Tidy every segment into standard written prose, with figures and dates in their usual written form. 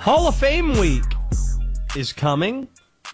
Hall of Fame week is coming.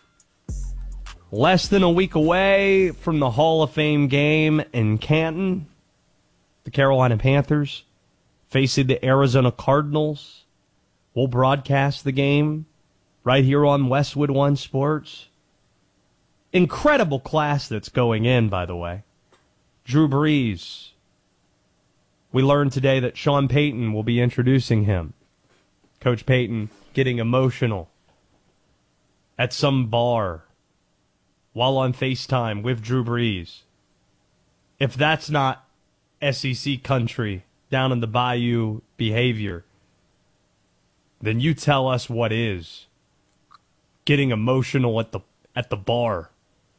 Less than a week away from the Hall of Fame game in Canton. The Carolina Panthers facing the Arizona Cardinals. We'll broadcast the game right here on Westwood One Sports. Incredible class that's going in, by the way. Drew Brees. We learned today that Sean Payton will be introducing him. Coach Payton getting emotional at some bar while on FaceTime with Drew Brees. If that's not SEC country down in the Bayou behavior, then you tell us what is. Getting emotional at the bar.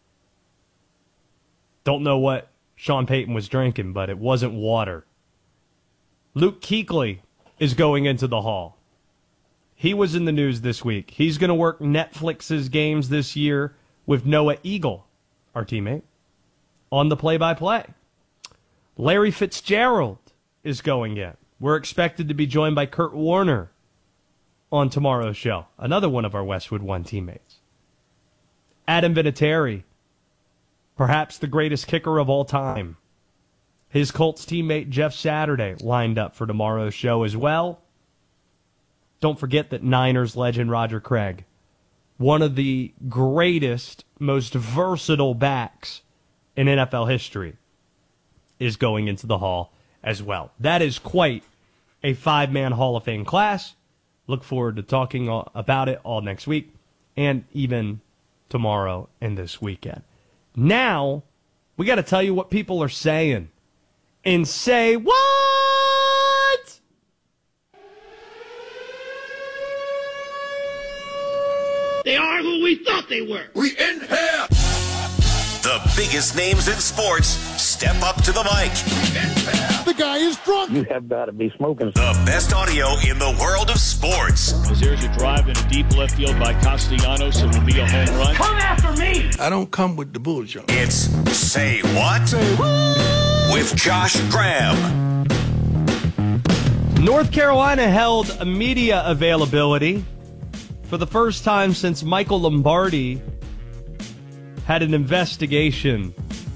Don't know what Sean Payton was drinking, but it wasn't water. Luke Kuechly is going into the Hall. He was in the news this week. He's going to work Netflix's games this year with Noah Eagle, our teammate, on the play-by-play. Larry Fitzgerald is going in. We're expected to be joined by Kurt Warner on tomorrow's show, another one of our Westwood One teammates. Adam Vinatieri, perhaps the greatest kicker of all time. His Colts teammate Jeff Saturday lined up for tomorrow's show as well. Don't forget that Niners legend Roger Craig, one of the greatest, most versatile backs in NFL history, is going into the Hall as well. That is quite a five-man Hall of Fame class. Look forward to talking about it all next week and even tomorrow and this weekend. Now, we got to tell you what people are saying. And say what? They are who we thought they were. We in here. The biggest names in sports step up to the mic. The guy is drunk. You have got to be smoking. The best audio in the world of sports. As there's a drive in a deep left field by Castellanos, it will be a home run. Come after me. I don't come with the bullshit. It's Say What? Say what? With Josh Graham. North Carolina held a media availability for the first time since Michael Lombardi had an investigation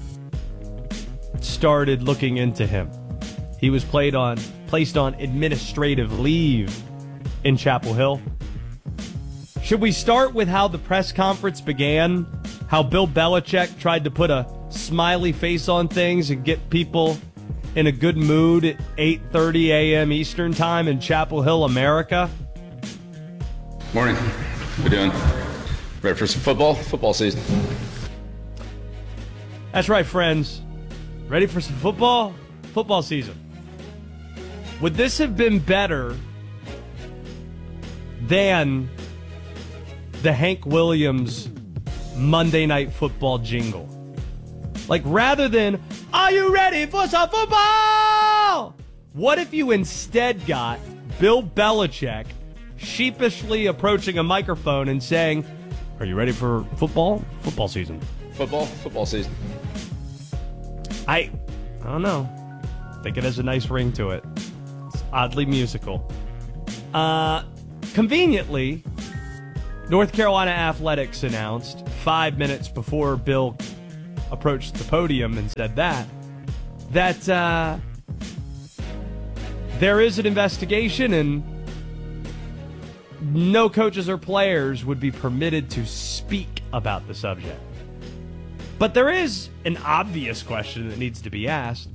started looking into him. He was placed on administrative leave in Chapel Hill. Should we start with how the press conference began? How Bill Belichick tried to put a smiley face on things and get people in a good mood at 8:30 a.m. Eastern Time in Chapel Hill, America? Morning. How you doing? Ready for some football? Football season. That's right, friends. Ready for some football? Football season. Would this have been better than the Hank Williams Monday Night Football jingle? Like, rather than, are you ready for some football? What if you instead got Bill Belichick sheepishly approaching a microphone and saying, are you ready for football? Football season. Football season. I don't know. I think it has a nice ring to it. It's oddly musical. Conveniently, North Carolina Athletics announced 5 minutes before Bill approached the podium and said that there is an investigation and no coaches or players would be permitted to speak about the subject. But there is an obvious question that needs to be asked.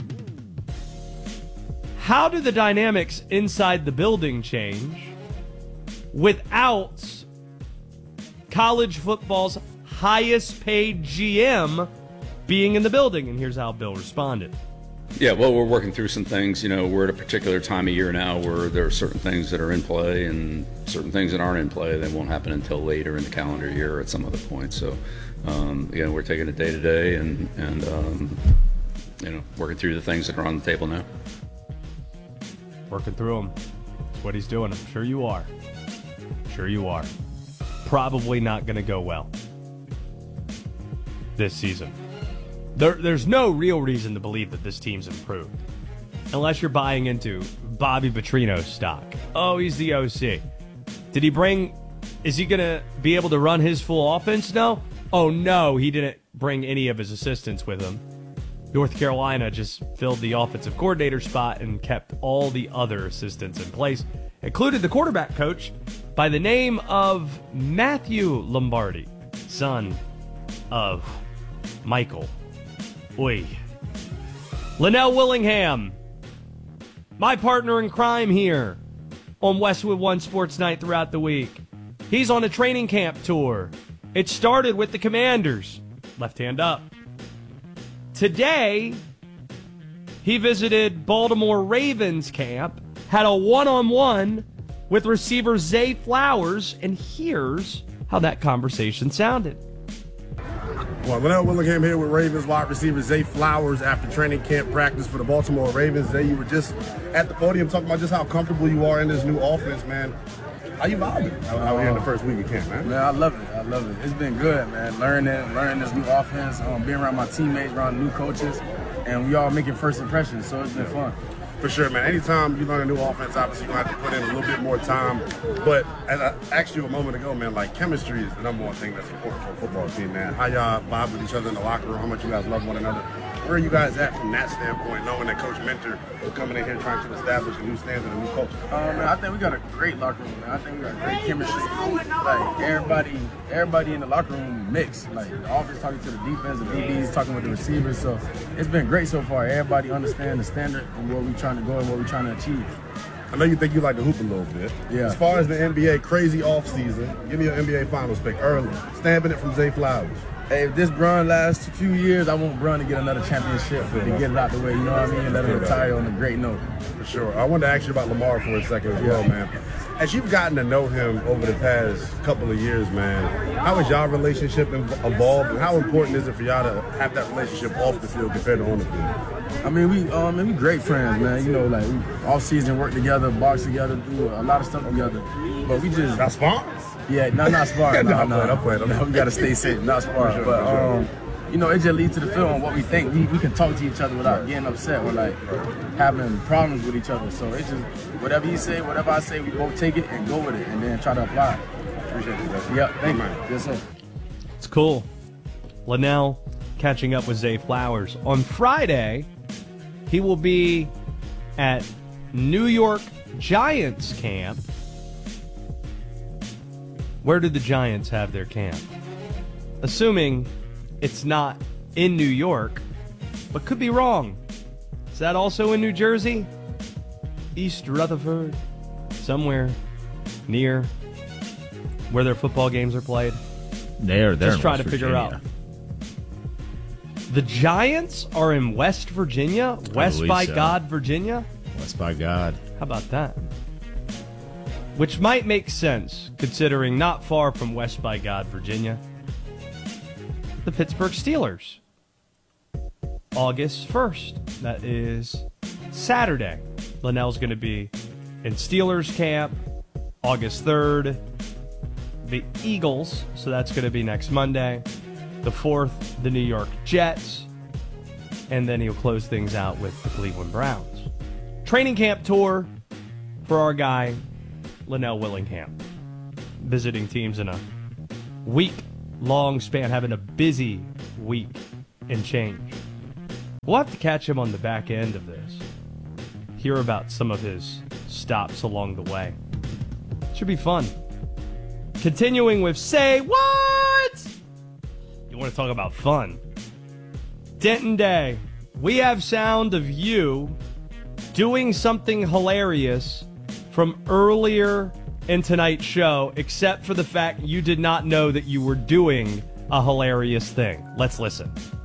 How do the dynamics inside the building change without college football's highest paid GM being in the building? And here's how Bill responded. Yeah, well, we're working through some things. You know, we're at a particular time of year now where there are certain things that are in play and certain things that aren't in play. They won't happen until later in the calendar year or at some other point. So, again, we're taking it day to day and working through the things that are on the table now. Working through them. That's what he's doing. I'm sure you are. Sure you are. Probably not going to go well this season. There's no real reason to believe that this team's improved. Unless you're buying into Bobby Petrino's stock. Oh, he's the OC. Did he bring... Is he going to be able to run his full offense now? Oh, no, he didn't bring any of his assistants with him. North Carolina just filled the offensive coordinator spot and kept all the other assistants in place, included the quarterback coach by the name of Matthew Lombardi, son of Michael. Oy. Linnell Willingham, my partner in crime here on Westwood One Sports Night throughout the week. He's on a training camp tour. It started with the Commanders. Left hand up. Today, he visited Baltimore Ravens camp, had a one-on-one with receiver Zay Flowers, and here's how that conversation sounded. Well, Linnell Willingham here with Ravens wide receiver Zay Flowers after training camp practice for the Baltimore Ravens. Zay, you were just at the podium talking about just how comfortable you are in this new offense, man. How you vibing out here in the first week of camp, man? Man, I love it. I love it. It's been good, man. Learning this new offense, being around my teammates, around new coaches, and we all making first impressions, so it's been fun. For sure, man. Anytime you learn a new offense, obviously you're going to have to put in a little bit more time. But as I asked you a moment ago, man, like chemistry is the number one thing that's important for a football team, man. How y'all vibe with each other in the locker room, how much you guys love one another. Where are you guys at from that standpoint, knowing that Coach Mentor is coming in here trying to establish a new standard, a new culture? Man, I think we got a great locker room, man. I think we got great chemistry. Like, everybody in the locker room mixed. Like, the offense talking to the defense, the DBs talking with the receivers. So it's been great so far. Everybody understands the standard and where we're trying to go and what we're trying to achieve. I know you think you like to hoop a little bit. Yeah. As far as the NBA, crazy offseason, give me your NBA Finals pick early. Stamping it from Zay Flowers. Hey, if this Brun lasts a few years, I want Brun to get another championship to get it out the way, you know what I mean, and let him retire on a great note. For sure. I wanted to ask you about Lamar for a second as well, man. As you've gotten to know him over the past couple of years, man, how has y'all relationship evolved, and how important is it for y'all to have that relationship off the field compared to on the field? I mean, we great friends, man. You know, like we off season work together, box together, do a lot of stuff together. But we just not sparring. Yeah, not sparring. No, we gotta stay safe, not sparring. Sure, but you know, it just leads to the field on what we think. We can talk to each other without getting upset or like having problems with each other. So it's just whatever you say, whatever I say, we both take it and go with it, and then try to apply it. Appreciate it, guys. Yeah, thank you. Yes, sir. It's cool. Linnell catching up with Zay Flowers. On Friday, he will be at New York Giants camp. Where do the Giants have their camp? Assuming it's not in New York, but could be wrong. Is that also in New Jersey? East Rutherford? Somewhere near where their football games are played? They're just trying to figure out. The Giants are in West Virginia? West by God, Virginia? West by God. How about that? Which might make sense, considering not far from West by God, Virginia, the Pittsburgh Steelers. August 1st. That is Saturday. Linnell's going to be in Steelers camp. August 3rd, the Eagles. So that's going to be next Monday. The 4th, the New York Jets. And then he'll close things out with the Cleveland Browns. Training camp tour for our guy, Linnell Willingham. Visiting teams in a week-long span, having a busy week and change. We'll have to catch him on the back end of this. Hear about some of his stops along the way. Should be fun. Continuing with Say What? You want to talk about fun? Denton Day. We have sound of you doing something hilarious from earlier in tonight's show, except for the fact you did not know that you were doing a hilarious thing. Let's listen.